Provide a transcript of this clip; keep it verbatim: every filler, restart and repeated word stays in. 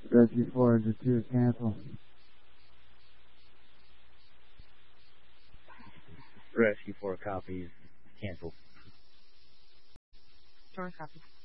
Rescue four to two, cancel. Rescue four copies, cancel. Door copies.